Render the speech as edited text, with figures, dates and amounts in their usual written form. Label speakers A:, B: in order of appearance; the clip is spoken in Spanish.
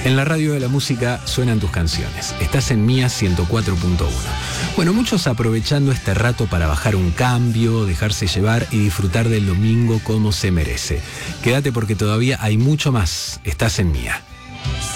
A: En la radio de la música suenan tus canciones. Estás en Mía 104.1. Bueno, muchos aprovechando este rato para bajar un cambio, dejarse llevar y disfrutar del domingo como se merece. Quédate porque todavía hay mucho más. Estás en Mía.